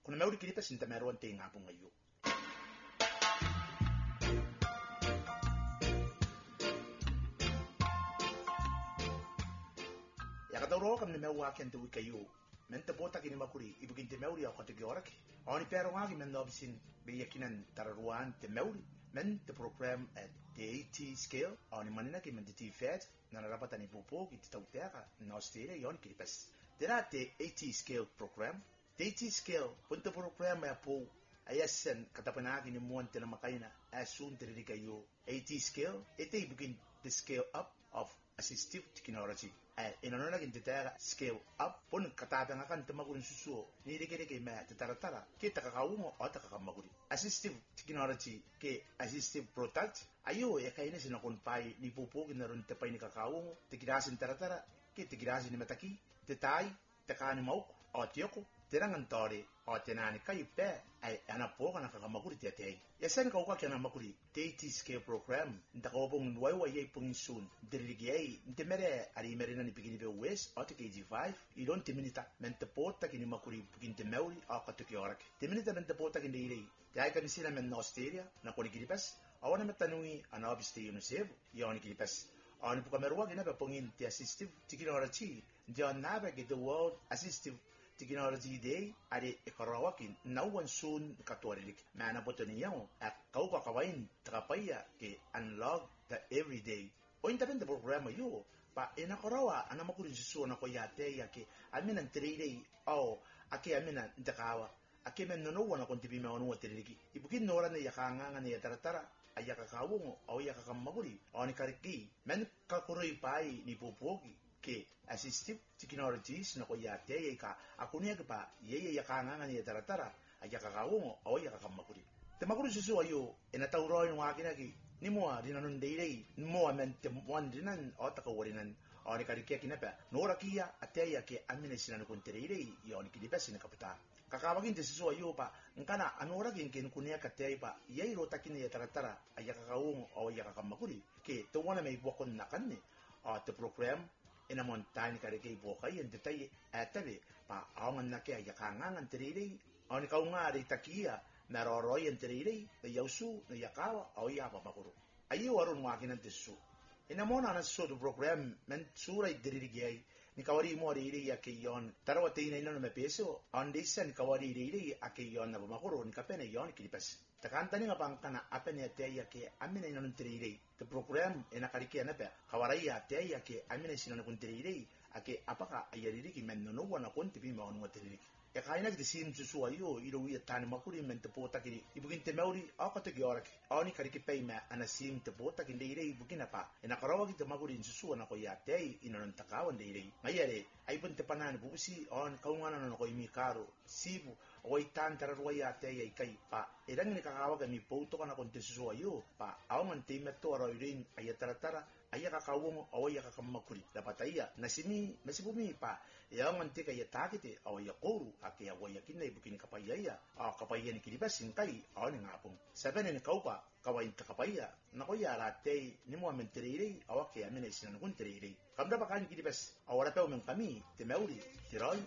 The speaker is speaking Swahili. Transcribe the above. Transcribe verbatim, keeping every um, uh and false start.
kuna meuri kilipa sinta meruan te ngapung ayu ya kata ro kam ne mewa ken tu kayu men te bota kini makuri ibugin te meuri akot ge orake oni pero ngagi men nobsin be yakinan tararuan te meuri men te program at the eighty scale oni manina ki men te fat na rapata ni popo ki te tauteka na Australia yon kilipas dera te eighty scale program the eighty scale punto program ya po ayasen katapanagi ni muante na makaina asun te kayo eighty scale ite ibugin the scale up of assistive technology eh inonona kin tetara scale up pun katata ngakan temagun susu ni dikere ke ma tetara-tara ke takakawungo o takakamaguri assistive technology ke assistive product ayo ya kaina sinakon pai ni popo kinaron tepai ni kakawungo tikirasin tara-tara ke tikirasin ni mataki tetai takani mau o tioko terangan tore o tenani kai pe ai ana poka na kakamaguri tetei yasen ka uka kana makuri eighty scale program ndako bong wai wai pung sun dirigei ntemere ari merina ni pigini be west o te K G five i don't minita mente porta kini makuri puginte meuri o ka te orak te minita mente porta kini irei te ai kan sina men Australia na koni kiripas awana metanui ana obiste unisef yoni kiripas on puka merwa kina be pungin te assistive technology john nabe ke the world assistive technology day ari ekarawakin nawan soon katorik mana botoni yao at kau ka kawain trapaya ke unlock the everyday o intaben the program yo pa ena karawa ana makurin susu na ko yate yake amina trade au ake amina ndakawa ake men no wana kontibi me onu wateriki ibukin nora ne yakanga ne taratara ayaka kawungo au yaka kamaguri oni kariki men kakuroi pai ni popoki ke assistive technologies na ko yate yaka akunia ke pa yeye yakanga ne taratara ayaka kawungo au yaka kamaguri te makuru susu ayo ena tauro no akina ki ni moa dina non deirei moa men te wan dinan o ta ko warinan oni kariki kina pa nora kia ateya ke amine sinan kon terei yoni ki dipesina kapita kakawagin te susu ayo pa ngana anora kin kin kunia katei pa yei rota kini ya taratara ayaka kawungo au ayaka kamaguri ke to wana me bokon nakanne o te program ina montani kariki bokai en detai atabe pa awangan na ke ayaka ngangan terei oni kaunga ri takia na roroi en terei de yausu na yakawa au ya pa makuru ayo warun wakinan te susu ina mona na so do program men sura idirigi ni kawari mo ri ya ke yon tarawa te ina no me peso on disen kawari ri ya ke yon na makuru ni kapene yon kilipas takanta ni ngapangkana apene te ya ke amina ina no ri the program ina kariki na pe kawari ya te ya ke amina sina no ri ake apaka ayari ki men no wana konti bi ma on ri ya kaina ki sim susu ayo iro wi tani makuri men te pota ki ibugin te meuri akata ki orak oni kariki pe ma ana sim te pota ki leire ibugin apa ina karawa ki te makuri susu na ko ya tei ina non takawan leire mayare ai pun te panan busi on kaungana no ko imi karo sibu o itan tarwa ya tei ai kai pa irang ni kakawa ka mi poto kana kon te susu ayo pa awan te meto ro irin ayatara tara ayaka kawungo o ayaka kamakuri dapat iya nasimi masibumi pa yang mantika ya takite o ya koru ake ya wayakin na ibukin kapayaya a kapaya ni kilibas sinkai o ni ngapong saben ni kaupa kawain takapaya na ko ya rate ni mo menterire o ake amene sinan kun terire kamda pa kan kilibas awara pa men kami te meuri tiroy